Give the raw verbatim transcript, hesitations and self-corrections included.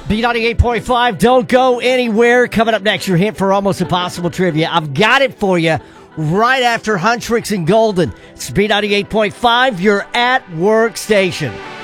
B ninety-eight point five, don't go anywhere. Coming up next, your hint for Almost Impossible Trivia. I've got it for you right after Huntrix and Golden. It's B ninety-eight point five, your at work station.